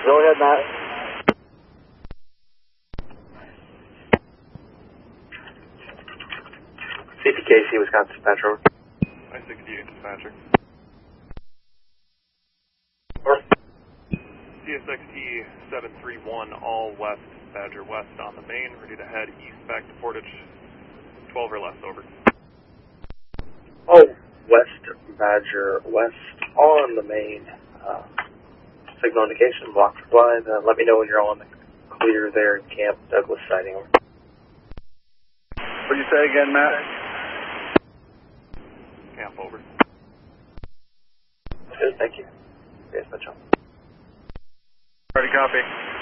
Go ahead, Matt. CPKC, Wisconsin Dispatcher. I-68 Dispatcher. Or? CSXT 731, all west, Badger west on the main, ready to head east back to Portage, 12 or less, over. Oh, west, Badger west on the main. Signal indication, block for blind. Let me know when you're on the clear there in Camp Douglas sighting, over. What did you say again, Matt? Camp, over. Good, thank you. Yes, much on. Ready, copy.